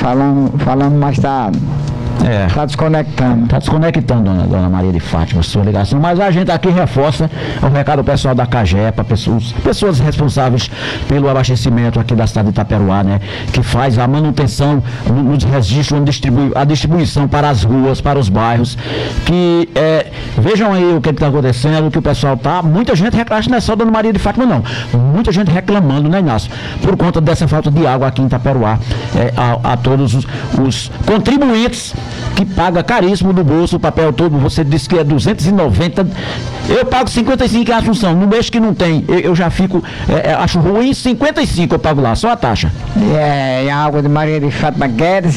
Falando, mas tá desconectando. Tá desconectando, dona Maria de Fátima, sua ligação. Mas a gente aqui reforça o recado do pessoal da CAGEPA, pessoas responsáveis pelo abastecimento aqui da cidade de Itaperuá, né? Que faz a manutenção nos registros, a distribuição para as ruas, para os bairros. Que vejam aí o que está acontecendo, que o pessoal muita gente reclama, não é só dona Maria de Fátima, não. Muita gente reclamando, né, Inácio? Por conta dessa falta de água aqui em Itaperuá, a todos os contribuintes que paga caríssimo do bolso, o papel todo, você disse que é 290, eu pago 55 em Assunção, no mês que não tem, eu já fico, acho ruim, 55 eu pago lá, só a taxa. E a água de Maria de Fátima Guedes,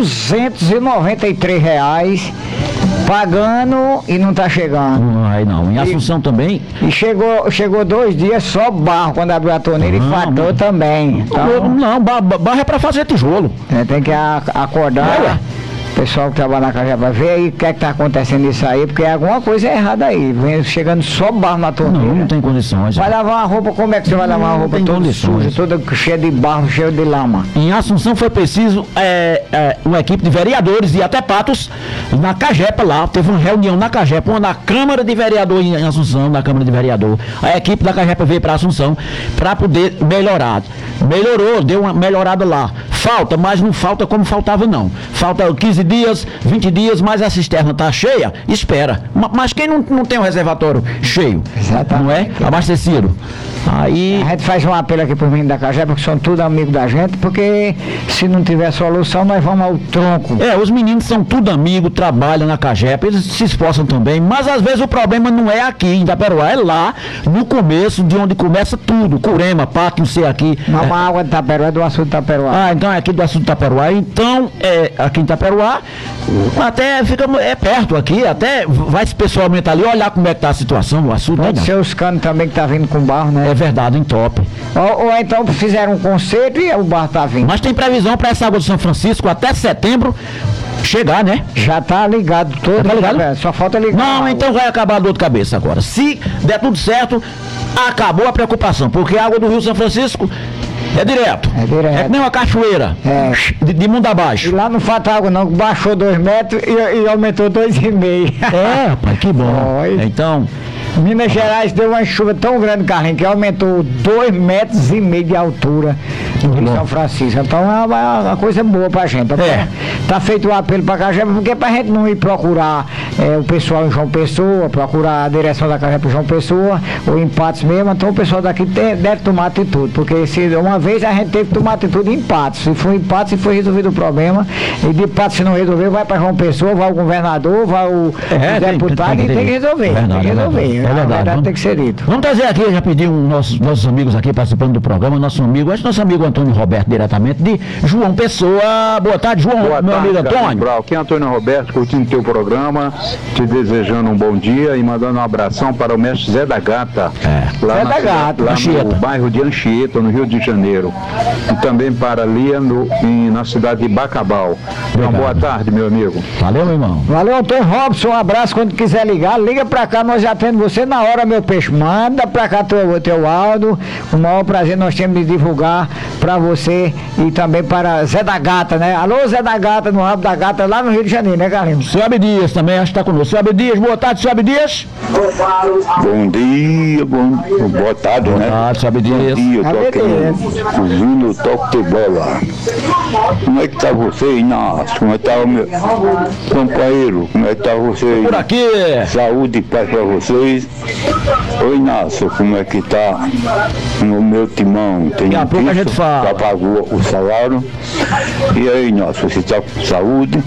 R$293, pagando e não tá chegando. Aí não, em Assunção também. E chegou 2 dias só barro, quando abriu a torneira, e fatou também. Então, não, barro é pra fazer tijolo. Tem que acordar. Pessoal que trabalha na CAGEPA, vê aí o que é que tá acontecendo isso aí, porque alguma coisa é errada aí, vem chegando só barro na torneira. Não tem condições. Vai lavar a roupa, como é que você vai lavar a roupa toda suja, toda cheia de barro, cheia de lama? Em Assunção foi preciso uma equipe de vereadores e até patos na CAGEPA lá, teve uma reunião na CAGEPA, na Câmara de Vereador em Assunção, na Câmara de Vereador, a equipe da CAGEPA veio para Assunção para poder melhorar. Melhorou, deu uma melhorada lá. Falta, mas não falta como faltava não. Falta 15 dias, 20 dias, mas a cisterna está cheia, espera. Mas quem não tem um reservatório cheio, exatamente, não é? Abastecido. Aí... A gente faz um apelo aqui para os meninos da CAGEPA, que são tudo amigos da gente, porque se não tiver solução, nós vamos ao tronco. Os meninos são tudo amigos, trabalham na CAGEPA, eles se esforçam também, mas às vezes o problema não é aqui em Itaperuá, é lá, no começo, de onde começa tudo, Curema, Pato, não sei aqui. Não, a água de Itaperuá é do açude de Itaperuá. Então é aqui do açude de Itaperuá, então, aqui em Itaperuá, até fica perto aqui, até vai pessoalmente ali olhar como é que tá a situação do açude. Pode ser os canos também que tá vindo com barro, né? É verdade, entope. Ou então fizeram um conserto e o barro tá vindo. Mas tem previsão para essa água do São Francisco até setembro chegar, né? Já tá ligado todo. Tá ligado? Só falta ligar. Não, então vai acabar a dor de cabeça agora. Se der tudo certo, acabou a preocupação, porque a água do Rio São Francisco é direto. É que nem uma cachoeira. De mundo abaixo. E lá não falta água não, baixou 2 metros e aumentou 2,5. Rapaz, que bom. Então... Minas Gerais deu uma chuva tão grande, Carlinhos, que aumentou 2,5 metros de altura em São Francisco. Então é uma coisa boa pra gente. Tá feito o apelo pra CAGEPA, porque pra gente não ir procurar o pessoal em João Pessoa, procurar a direção da CAGEPA em João Pessoa, ou em Patos mesmo, então o pessoal daqui deve tomar atitude, porque se uma vez a gente teve que tomar atitude em Patos. Se for em Patos, se foi resolvido o problema, e de Patos se não resolver, vai pra João Pessoa, vai o governador, vai o deputado, e tem que resolver. Tem que resolver. É verdade, tem que ser dito. Vamos trazer aqui, já pedi nossos amigos aqui participando do programa, nosso amigo Antônio Roberto, diretamente de João Pessoa. Boa tarde, João. Boa meu tarde, amigo Antônio. Aqui é Antônio Roberto, curtindo teu programa, te desejando um bom dia e mandando um abração para o mestre Zé da Gata, lá no bairro de Anchieta, no Rio de Janeiro, e também para Lia, na cidade de Bacabal. Uma boa tarde, meu amigo. Valeu, meu irmão. Valeu, Antônio Robson, um abraço. Quando quiser ligar, liga pra cá, nós atendemos você na hora, meu peixe. Manda pra cá teu áudio. O maior prazer nós temos de divulgar pra você e também para Zé da Gata, né? Alô, Zé da Gata, no Rabo da Gata, lá no Rio de Janeiro, né, Carlinhos? Seu Abdias também, acho que tá conosco. Seu Abdias, boa tarde, seu Abdias. Bom dia, boa tarde, né? Boa tarde, seu Abdias. Bom dia, eu tô aqui ouvindo o toque de bola. Como é que tá você, Inácio? Como é que tá o meu companheiro? Como é que tá você? Por aqui. Saúde e paz pra vocês. Oi, Inácio, como é que tá o meu timão? Tem Daqui a pouco a gente fala. Já pagou o salário. E aí, Inácio, você tá com saúde?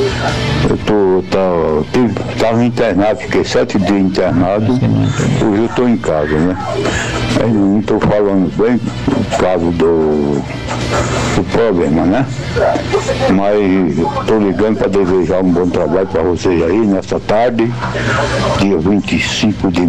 Eu tava internado, fiquei 7 dias internado. Hoje eu tô em casa, né? Eu não tô falando bem por causa do problema, né? Mas tô ligando para desejar um bom trabalho para vocês aí nessa tarde, dia 25 de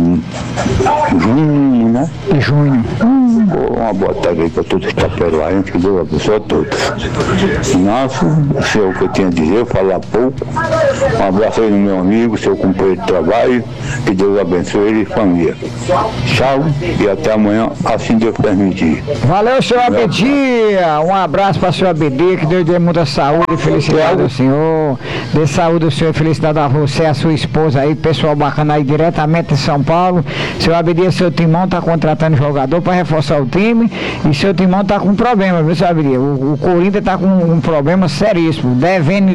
junho, né? De junho. Uma boa tarde aí para todos que estão perdoando, que Deus abençoe a todos. Nossa, isso é o que eu tinha a dizer, eu falar pouco, Um abraço aí no meu amigo, seu companheiro de trabalho, que Deus abençoe ele e família. Tchau e até amanhã, assim Deus permitir. Valeu, senhor Abidia. Um abraço para o senhor Abidia, que Deus dê muita saúde e felicidade ao senhor. Dê saúde ao senhor e felicidade a você e a sua esposa aí, pessoal bacana aí diretamente de São Paulo. Senhor Abidia, seu Timão tá contratando jogador para reforçar o time e seu Timão tá com problema, viu, senhor Abidia? O Corinthians tá com um problema seríssimo, devendo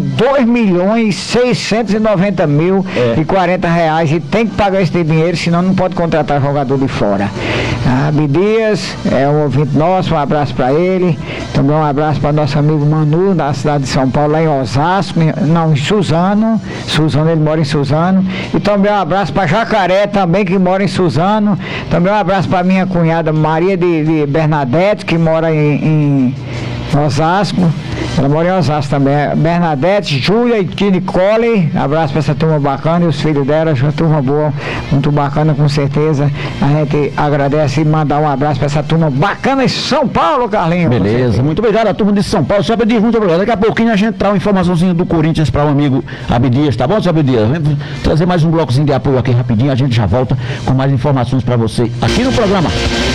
R$2.690.040 e tem que pagar esse dinheiro, senão não pode contratar jogador de fora. Abidias é um ouvinte nosso, um abraço para ele. Também um abraço para nosso amigo Manu, da cidade de São Paulo, lá em Osasco, não, em Suzano, ele mora em Suzano. E também um abraço para Jacaré, também, que mora em Suzano. Também um abraço para minha cunhada Maria de Bernadette, que mora em Osasco. Ela mora em Osasco também. Bernadette, Júlia e Nicole. Abraço para essa turma bacana e os filhos dela. Uma turma boa, muito bacana, com certeza. A gente agradece e mandar um abraço para essa turma bacana em São Paulo, Carlinhos. Beleza, muito obrigado a turma de São Paulo. Só pedir muito obrigado. Daqui a pouquinho a gente traz uma informaçãozinha do Corinthians para o amigo Abidias, tá bom, seu Abidias? Vamos trazer mais um blocozinho de apoio aqui rapidinho. A gente já volta com mais informações para você aqui no programa